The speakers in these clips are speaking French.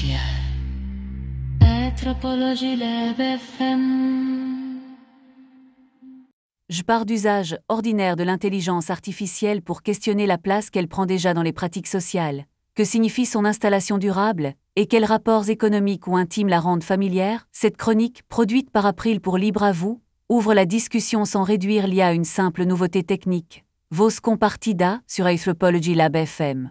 Je pars d'usage ordinaire de l'intelligence artificielle pour questionner la place qu'elle prend déjà dans les pratiques sociales. Que signifie son installation durable et quels rapports économiques ou intimes la rendent familière? Cette chronique, produite par April pour Libre à vous, ouvre la discussion sans réduire l'IA à une simple nouveauté technique. Vos compartida sur Anthropology Lab FM.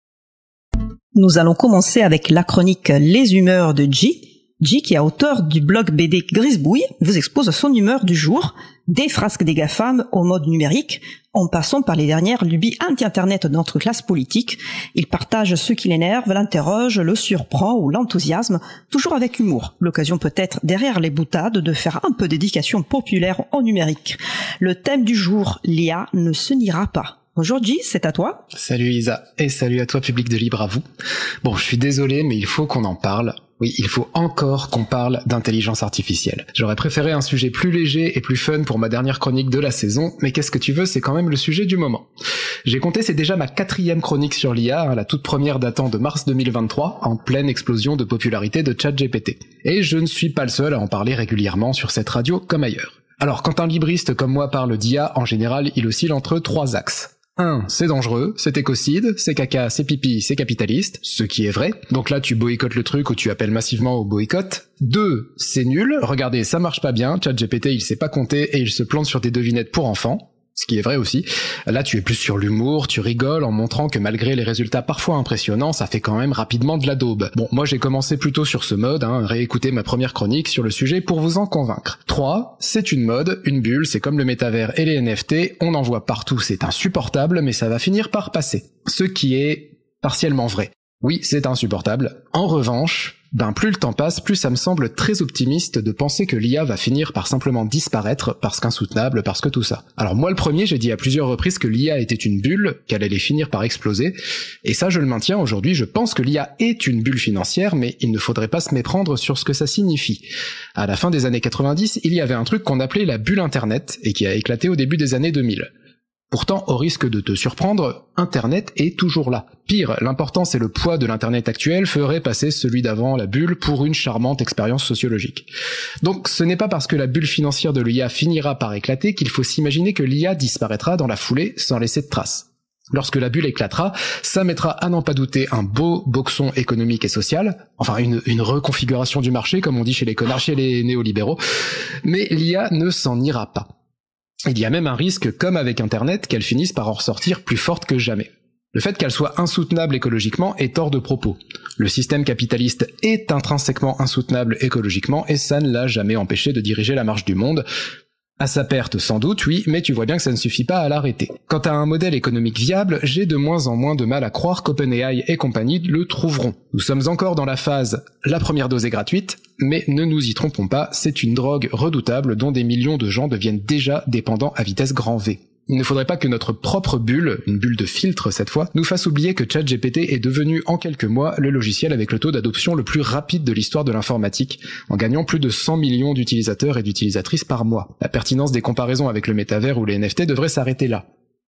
Nous allons commencer avec la chronique Les humeurs de G. G, qui est auteur du blog BD Grisbouille, vous expose son humeur du jour, des frasques des GAFAM au mode numérique, en passant par les dernières lubies anti-internet de notre classe politique. Il partage ce qui l'énerve, l'interroge, le surprend ou l'enthousiasme, toujours avec humour. L'occasion peut-être, derrière les boutades, de faire un peu d'éducation populaire en numérique. Le thème du jour, l'IA ne se niera pas. Bonjour G, c'est à toi. Salut Isa, et salut à toi public de Libre à vous. Bon, je suis désolé, mais il faut qu'on en parle. Oui, il faut encore qu'on parle d'intelligence artificielle. J'aurais préféré un sujet plus léger et plus fun pour ma dernière chronique de la saison, mais qu'est-ce que tu veux, c'est quand même le sujet du moment. J'ai compté, c'est déjà ma 4e chronique sur l'IA, la toute première datant de mars 2023, en pleine explosion de popularité de ChatGPT. Et je ne suis pas le seul à en parler régulièrement sur cette radio comme ailleurs. Alors, quand un libriste comme moi parle d'IA, en général, il oscille entre 3 axes. 1. C'est dangereux, c'est écocide, c'est caca, c'est pipi, c'est capitaliste, ce qui est vrai. Donc là, tu boycottes le truc ou tu appelles massivement au boycott. 2. C'est nul, regardez, ça marche pas bien, ChatGPT il sait pas compter et il se plante sur des devinettes pour enfants. Ce qui est vrai aussi. Là, tu es plus sur l'humour, tu rigoles en montrant que malgré les résultats parfois impressionnants, ça fait quand même rapidement de la daube. Bon, moi j'ai commencé plutôt sur ce mode, réécouter ma première chronique sur le sujet pour vous en convaincre. 3. C'est une mode, une bulle, c'est comme le métavers et les NFT, on en voit partout, c'est insupportable, mais ça va finir par passer. Ce qui est partiellement vrai. Oui, c'est insupportable. En revanche, plus le temps passe, plus ça me semble très optimiste de penser que l'IA va finir par simplement disparaître parce qu'insoutenable, parce que tout ça. Alors moi le premier, j'ai dit à plusieurs reprises que l'IA était une bulle, qu'elle allait finir par exploser, et ça je le maintiens aujourd'hui, je pense que l'IA est une bulle financière, mais il ne faudrait pas se méprendre sur ce que ça signifie. À la fin des années 90, il y avait un truc qu'on appelait la bulle Internet, et qui a éclaté au début des années 2000. Pourtant, au risque de te surprendre, Internet est toujours là. Pire, l'importance et le poids de l'Internet actuel feraient passer celui d'avant, la bulle, pour une charmante expérience sociologique. Donc ce n'est pas parce que la bulle financière de l'IA finira par éclater qu'il faut s'imaginer que l'IA disparaîtra dans la foulée sans laisser de traces. Lorsque la bulle éclatera, ça mettra à n'en pas douter un beau boxon économique et social, enfin une reconfiguration du marché, comme on dit chez les connards, chez les néolibéraux, mais l'IA ne s'en ira pas. Il y a même un risque, comme avec Internet, qu'elle finisse par en ressortir plus forte que jamais. Le fait qu'elle soit insoutenable écologiquement est hors de propos. Le système capitaliste est intrinsèquement insoutenable écologiquement et ça ne l'a jamais empêché de diriger la marche du monde. À sa perte sans doute, oui, mais tu vois bien que ça ne suffit pas à l'arrêter. Quant à un modèle économique viable, j'ai de moins en moins de mal à croire qu'OpenAI et compagnie le trouveront. Nous sommes encore dans la phase « la première dose est gratuite », mais ne nous y trompons pas, c'est une drogue redoutable dont des millions de gens deviennent déjà dépendants à vitesse grand V. Il ne faudrait pas que notre propre bulle, une bulle de filtre cette fois, nous fasse oublier que ChatGPT est devenu en quelques mois le logiciel avec le taux d'adoption le plus rapide de l'histoire de l'informatique, en gagnant plus de 100 millions d'utilisateurs et d'utilisatrices par mois. La pertinence des comparaisons avec le métavers ou les NFT devrait s'arrêter là.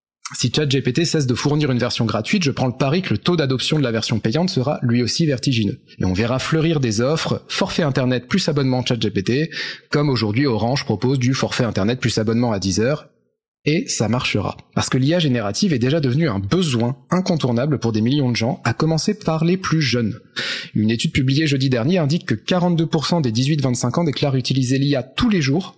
Si ChatGPT cesse de fournir une version gratuite, je prends le pari que le taux d'adoption de la version payante sera lui aussi vertigineux. Et on verra fleurir des offres, forfait internet plus abonnement ChatGPT, comme aujourd'hui Orange propose du forfait internet plus abonnement à Deezer, et ça marchera. Parce que l'IA générative est déjà devenue un besoin incontournable pour des millions de gens, à commencer par les plus jeunes. Une étude publiée jeudi dernier indique que 42% des 18-25 ans déclarent utiliser l'IA tous les jours,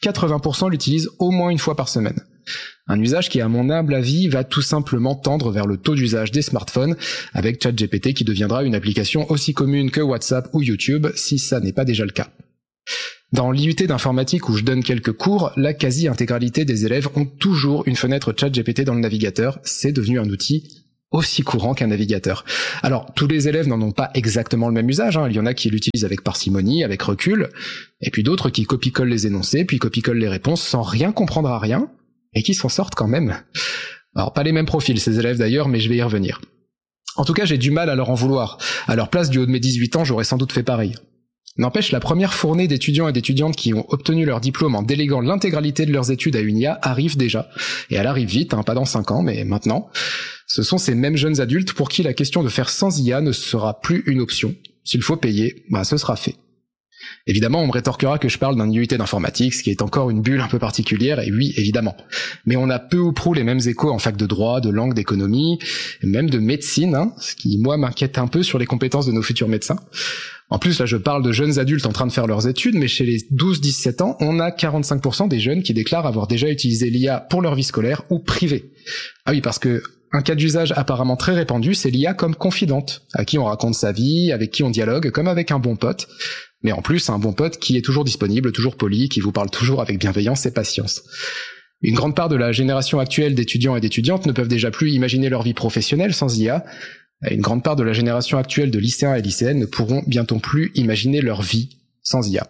80% l'utilisent au moins une fois par semaine. Un usage qui, à mon humble avis, va tout simplement tendre vers le taux d'usage des smartphones, avec ChatGPT qui deviendra une application aussi commune que WhatsApp ou YouTube, si ça n'est pas déjà le cas. Dans l'IUT d'informatique où je donne quelques cours, la quasi-intégralité des élèves ont toujours une fenêtre ChatGPT dans le navigateur, c'est devenu un outil aussi courant qu'un navigateur. Alors, tous les élèves n'en ont pas exactement le même usage, il y en a qui l'utilisent avec parcimonie, avec recul, et puis d'autres qui copie-collent les énoncés, puis copie-collent les réponses sans rien comprendre à rien, et qui s'en sortent quand même. Alors, pas les mêmes profils, ces élèves d'ailleurs, mais je vais y revenir. En tout cas, j'ai du mal à leur en vouloir. À leur place, du haut de mes 18 ans, j'aurais sans doute fait pareil. N'empêche, la première fournée d'étudiants et d'étudiantes qui ont obtenu leur diplôme en déléguant l'intégralité de leurs études à une IA arrive déjà. Et elle arrive vite, pas dans 5 ans, mais maintenant. Ce sont ces mêmes jeunes adultes pour qui la question de faire sans IA ne sera plus une option. S'il faut payer, ce sera fait. Évidemment, on me rétorquera que je parle d'un IUT d'informatique, ce qui est encore une bulle un peu particulière, et oui, évidemment. Mais on a peu ou prou les mêmes échos en fac de droit, de langue, d'économie, et même de médecine, ce qui, moi, m'inquiète un peu sur les compétences de nos futurs médecins. En plus, là, je parle de jeunes adultes en train de faire leurs études, mais chez les 12-17 ans, on a 45% des jeunes qui déclarent avoir déjà utilisé l'IA pour leur vie scolaire ou privée. Ah oui, parce que un cas d'usage apparemment très répandu, c'est l'IA comme confidente, à qui on raconte sa vie, avec qui on dialogue, comme avec un bon pote. Mais en plus, un bon pote qui est toujours disponible, toujours poli, qui vous parle toujours avec bienveillance et patience. Une grande part de la génération actuelle d'étudiants et d'étudiantes ne peuvent déjà plus imaginer leur vie professionnelle sans IA. Une grande part de la génération actuelle de lycéens et lycéennes ne pourront bientôt plus imaginer leur vie sans IA.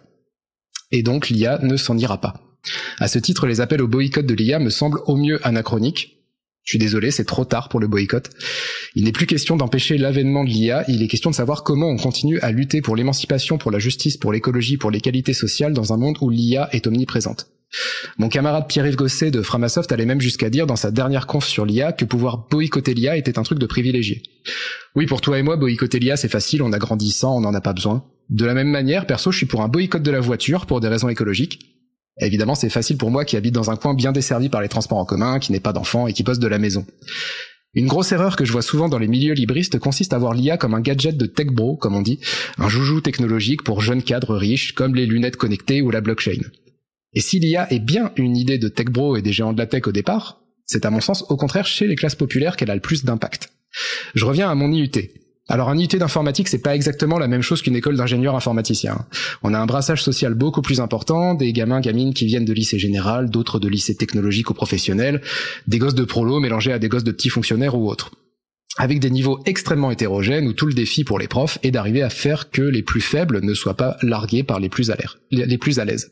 Et donc l'IA ne s'en ira pas. À ce titre, les appels au boycott de l'IA me semblent au mieux anachroniques. Je suis désolé, c'est trop tard pour le boycott. Il n'est plus question d'empêcher l'avènement de l'IA, il est question de savoir comment on continue à lutter pour l'émancipation, pour la justice, pour l'écologie, pour l'égalité sociale dans un monde où l'IA est omniprésente. Mon camarade Pierre-Yves Gosset de Framasoft allait même jusqu'à dire dans sa dernière conf sur l'IA que pouvoir boycotter l'IA était un truc de privilégié. Oui, pour toi et moi, boycotter l'IA c'est facile, on a grandi sans, on n'en a pas besoin. De la même manière, perso, je suis pour un boycott de la voiture pour des raisons écologiques. Évidemment, c'est facile pour moi qui habite dans un coin bien desservi par les transports en commun, qui n'ai pas d'enfants et qui poste de la maison. Une grosse erreur que je vois souvent dans les milieux libristes consiste à voir l'IA comme un gadget de tech bro, comme on dit, un joujou technologique pour jeunes cadres riches, comme les lunettes connectées ou la blockchain. Et si l'IA est bien une idée de tech bro et des géants de la tech au départ, c'est à mon sens au contraire chez les classes populaires qu'elle a le plus d'impact. Je reviens à mon IUT. Alors un IUT d'informatique, c'est pas exactement la même chose qu'une école d'ingénieurs informaticiens. On a un brassage social beaucoup plus important, des gamins-gamines qui viennent de lycée général, d'autres de lycée technologique ou professionnel, des gosses de prolo mélangés à des gosses de petits fonctionnaires ou autres. Avec des niveaux extrêmement hétérogènes où tout le défi pour les profs est d'arriver à faire que les plus faibles ne soient pas largués par les plus à l'aise.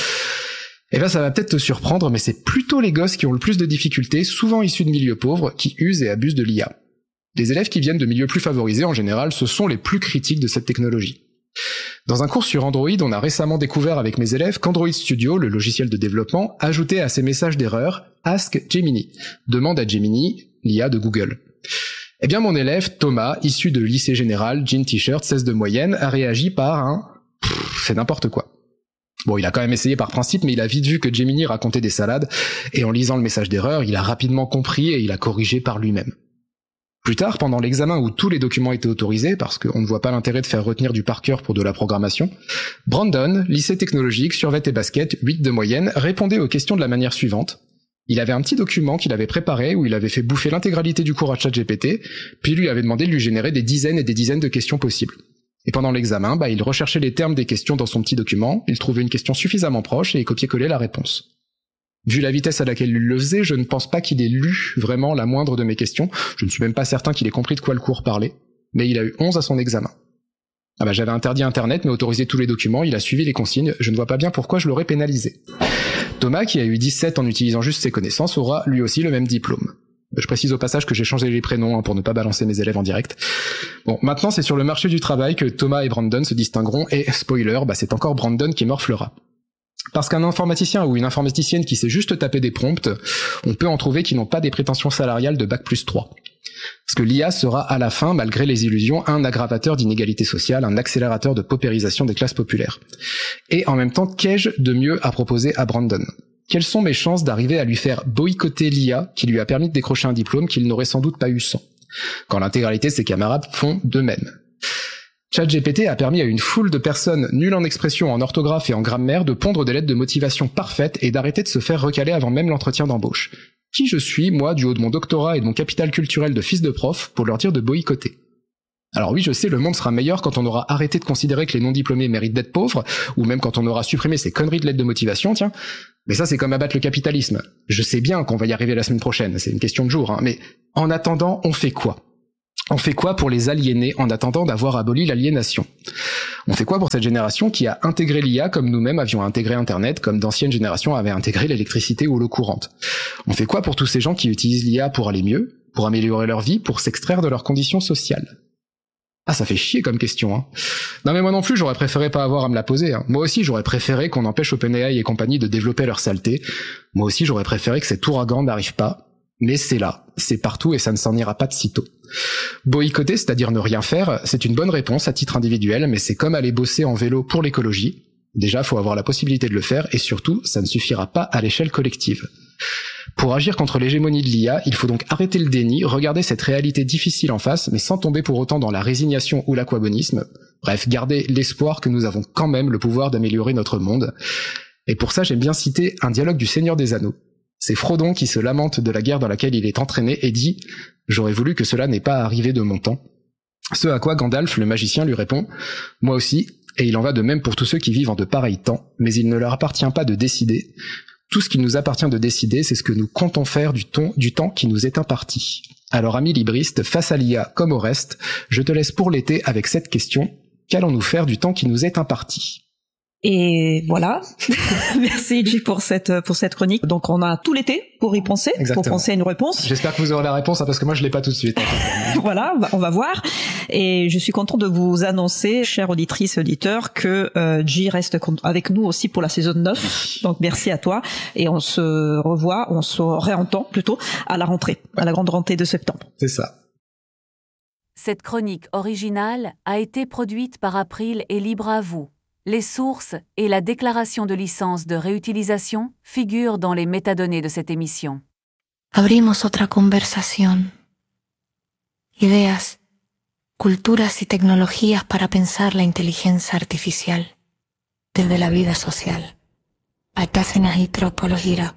Eh ben ça va peut-être te surprendre, mais c'est plutôt les gosses qui ont le plus de difficultés, souvent issus de milieux pauvres, qui usent et abusent de l'IA. Les élèves qui viennent de milieux plus favorisés, en général, ce sont les plus critiques de cette technologie. Dans un cours sur Android, on a récemment découvert avec mes élèves qu'Android Studio, le logiciel de développement, ajoutait à ses messages d'erreur « Ask Gemini », demande à Gemini, l'IA de Google. Eh bien mon élève, Thomas, issu de lycée général, jean t-shirt, 16 de moyenne, a réagi par un « c'est n'importe quoi ». Bon, il a quand même essayé par principe, mais il a vite vu que Gemini racontait des salades, et en lisant le message d'erreur, il a rapidement compris et il a corrigé par lui-même. Plus tard, pendant l'examen où tous les documents étaient autorisés, parce qu'on ne voit pas l'intérêt de faire retenir du par cœur pour de la programmation, Brandon, lycée technologique, survêt et basket, 8 de moyenne, répondait aux questions de la manière suivante. Il avait un petit document qu'il avait préparé où il avait fait bouffer l'intégralité du cours à ChatGPT, puis lui avait demandé de lui générer des dizaines et des dizaines de questions possibles. Et pendant l'examen, il recherchait les termes des questions dans son petit document, il trouvait une question suffisamment proche et il copiait-collait la réponse. Vu la vitesse à laquelle il le faisait, je ne pense pas qu'il ait lu vraiment la moindre de mes questions, je ne suis même pas certain qu'il ait compris de quoi le cours parlait, mais il a eu 11 à son examen. J'avais interdit Internet mais autorisé tous les documents, il a suivi les consignes, je ne vois pas bien pourquoi je l'aurais pénalisé. Thomas, qui a eu 17 en utilisant juste ses connaissances, aura lui aussi le même diplôme. Je précise au passage que j'ai changé les prénoms pour ne pas balancer mes élèves en direct. Bon, maintenant c'est sur le marché du travail que Thomas et Brandon se distingueront, et spoiler, c'est encore Brandon qui morflera. Parce qu'un informaticien ou une informaticienne qui sait juste taper des prompts, on peut en trouver qui n'ont pas des prétentions salariales de Bac+3. Parce que l'IA sera à la fin, malgré les illusions, un aggravateur d'inégalité sociale, un accélérateur de paupérisation des classes populaires. Et en même temps, qu'ai-je de mieux à proposer à Brandon ? Quelles sont mes chances d'arriver à lui faire boycotter l'IA qui lui a permis de décrocher un diplôme qu'il n'aurait sans doute pas eu sans, quand l'intégralité de ses camarades font de même ? ChatGPT a permis à une foule de personnes nulles en expression, en orthographe et en grammaire de pondre des lettres de motivation parfaites et d'arrêter de se faire recaler avant même l'entretien d'embauche. Qui je suis, moi, du haut de mon doctorat et de mon capital culturel de fils de prof, pour leur dire de boycotter ? Alors oui, je sais, le monde sera meilleur quand on aura arrêté de considérer que les non-diplômés méritent d'être pauvres, ou même quand on aura supprimé ces conneries de lettres de motivation, tiens. Mais ça, c'est comme abattre le capitalisme. Je sais bien qu'on va y arriver la semaine prochaine, c'est une question de jour, mais en attendant, on fait quoi ? On fait quoi pour les aliéner en attendant d'avoir aboli l'aliénation ? On fait quoi pour cette génération qui a intégré l'IA comme nous-mêmes avions intégré Internet, comme d'anciennes générations avaient intégré l'électricité ou l'eau courante ? On fait quoi pour tous ces gens qui utilisent l'IA pour aller mieux, pour améliorer leur vie, pour s'extraire de leurs conditions sociales ? Ah, ça fait chier comme question, hein. Non mais moi non plus, j'aurais préféré pas avoir à me la poser, hein. Moi aussi, j'aurais préféré qu'on empêche OpenAI et compagnie de développer leur saleté. Moi aussi, j'aurais préféré que cet ouragan n'arrive pas. Mais c'est là, c'est partout et ça ne s'en ira pas de sitôt. Boycotter, c'est-à-dire ne rien faire, c'est une bonne réponse à titre individuel, mais c'est comme aller bosser en vélo pour l'écologie. Déjà, faut avoir la possibilité de le faire, et surtout, ça ne suffira pas à l'échelle collective. Pour agir contre l'hégémonie de l'IA, il faut donc arrêter le déni, regarder cette réalité difficile en face, mais sans tomber pour autant dans la résignation ou l'aquabonisme. Bref, garder l'espoir que nous avons quand même le pouvoir d'améliorer notre monde. Et pour ça, j'aime bien citer un dialogue du Seigneur des Anneaux. C'est Frodon qui se lamente de la guerre dans laquelle il est entraîné et dit « J'aurais voulu que cela n'ait pas arrivé de mon temps ». Ce à quoi Gandalf, le magicien, lui répond « Moi aussi, et il en va de même pour tous ceux qui vivent en de pareils temps, mais il ne leur appartient pas de décider. Tout ce qu'il nous appartient de décider, c'est ce que nous comptons faire du temps qui nous est imparti. Alors, ami libriste, face à l'IA comme au reste, je te laisse pour l'été avec cette question. Qu'allons-nous faire du temps qui nous est imparti ? Et voilà. Merci J pour cette chronique. Donc on a tout l'été pour y penser, Exactement. pour penser à une réponse. J'espère que vous aurez la réponse, parce que moi je l'ai pas tout de suite. Voilà, on va voir. Et je suis content de vous annoncer, chères auditrices et auditeurs, que J reste avec nous aussi pour la saison 9. Donc merci à toi. Et on se réentend plutôt à la rentrée, à la grande rentrée de septembre. C'est ça. Cette chronique originale a été produite par April et libre à vous. Les sources et la déclaration de licence de réutilisation figurent dans les métadonnées de cette émission. Abrimos otra conversación. Ideas, culturas y tecnologías para pensar la inteligencia artificial desde la vida social. Atasena y tropología.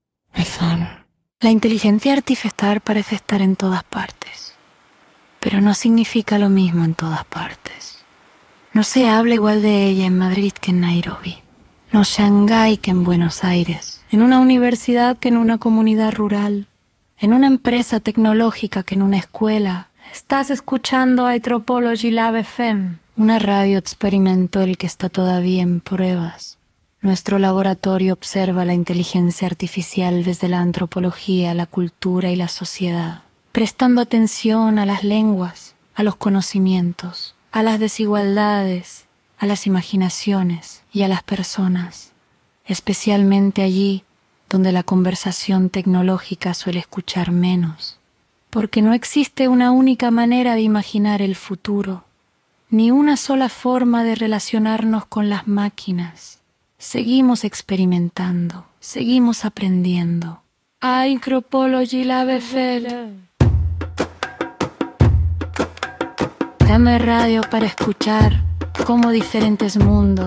La inteligencia artificial parece estar en todas partes, pero no significa lo mismo en todas partes. No se habla igual de ella en Madrid que en Nairobi, no Shanghái que en Buenos Aires, en una universidad que en una comunidad rural, en una empresa tecnológica que en una escuela. Estás escuchando Anthropology Lab FM, una radio experimental que está todavía en pruebas. Nuestro laboratorio observa la inteligencia artificial desde la antropología, la cultura y la sociedad, prestando atención a las lenguas, a los conocimientos, a las desigualdades, a las imaginaciones y a las personas, especialmente allí donde la conversación tecnológica suele escuchar menos, porque no existe una única manera de imaginar el futuro, ni una sola forma de relacionarnos con las máquinas. Seguimos experimentando, seguimos aprendiendo. Anthropology Lab FM. Dame radio para escuchar cómo diferentes mundos